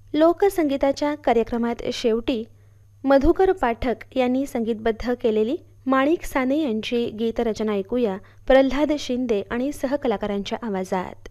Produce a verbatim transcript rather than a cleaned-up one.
लोकसंगीताच्या कार्यक्रमात शेवटी मधुकर पाठक यांनी संगीतबद्ध केलेली माणिक साने यांची गीतरचना ऐकूया प्रल्हाद शिंदे आणि सहकलाकारांच्या आवाजात.